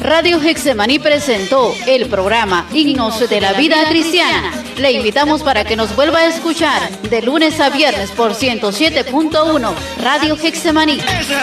Radio Getsemaní presentó el programa Himnos de la Vida Cristiana. Le invitamos para que nos vuelva a escuchar de lunes a viernes por 107.1 Radio Getsemaní.